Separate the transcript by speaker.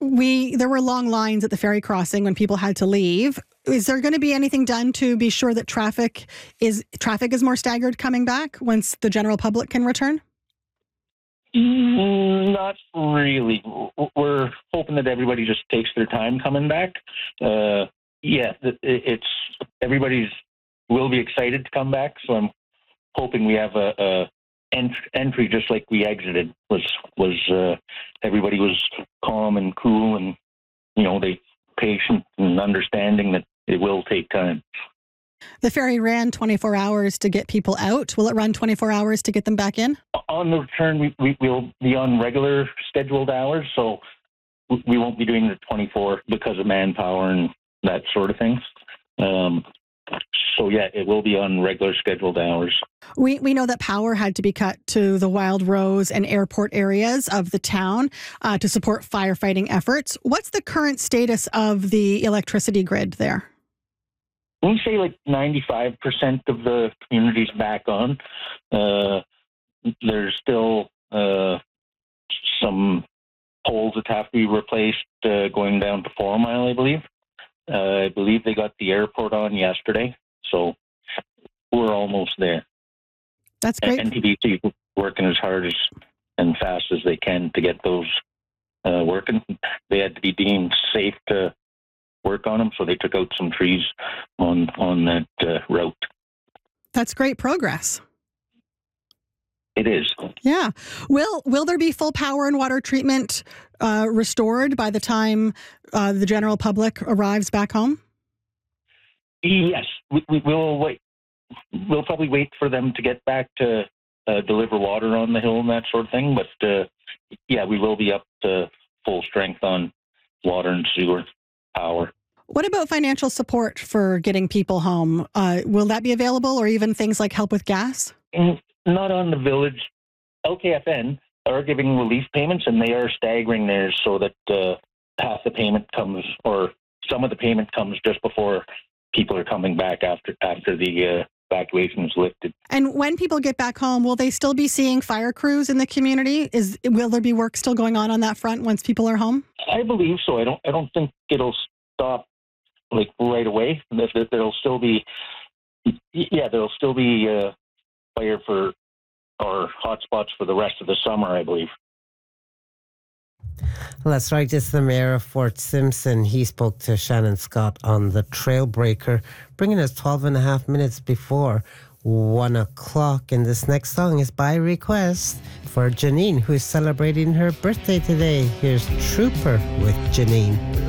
Speaker 1: there were long lines at the ferry crossing when people had to leave. Is there going to be anything done to be sure that traffic is more staggered coming back once the general public can return?
Speaker 2: Not really. We're hoping that everybody just takes their time coming back. Everybody's will be excited to come back. So I'm hoping we have a entry just like we exited. Was everybody was calm and cool, and they patient and understanding that it will take time.
Speaker 1: The ferry ran 24 hours to get people out. Will it run 24 hours to get them back in?
Speaker 2: On the return, we will be on regular scheduled hours, so we won't be doing the 24 because of manpower and that sort of thing. It will be on regular scheduled hours.
Speaker 1: We know that power had to be cut to the Wild Rose and airport areas of the town to support firefighting efforts. What's the current status of the electricity grid there?
Speaker 2: We say like 95% of the community's back on. There's still some poles that have to be replaced going down to 4 Mile, I believe. I believe they got the airport on yesterday, so we're almost there.
Speaker 1: That's great.
Speaker 2: NTBC working as hard and fast as they can to get those working. They had to be deemed safe to work on them, so they took out some trees on that route. That's
Speaker 1: great progress.
Speaker 2: It is.
Speaker 1: Yeah. Will there be full power and water treatment restored by the time the general public arrives back home?
Speaker 2: Yes. We will wait. We'll probably wait for them to get back to deliver water on the hill and that sort of thing. But we will be up to full strength on water and sewer power.
Speaker 1: What about financial support for getting people home? Will that be available, or even things like help with gas?
Speaker 2: Not on the village. LKFN are giving relief payments, and they are staggering theirs so that half the payment comes, or some of the payment comes just before people are coming back after the evacuation is lifted. And
Speaker 1: when people get back home, will they still be seeing fire crews in the community? Will there be work still going on that front once people are home?
Speaker 2: I believe so. I don't think it'll stop like right away. There'll still be fire for or hotspots for the rest of the summer, I believe.
Speaker 3: Well, that's right. It's the mayor of Fort Simpson. He spoke to Shannon Scott on the Trailbreaker, bringing us 12 and a half minutes before 1 o'clock. And this next song is by request for Janine, who is celebrating her birthday today. Here's Trooper with Janine.